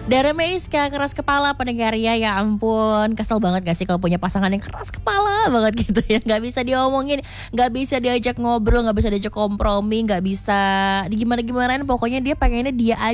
Dara Meiska keras kepala pendengarnya, ya ampun, kesel banget gak sih kalau punya pasangan yang keras kepala banget gitu ya, nggak bisa diomongin, nggak bisa diajak ngobrol, nggak bisa diajak kompromi, nggak bisa digimana-gimanain, pokoknya dia pengennya dia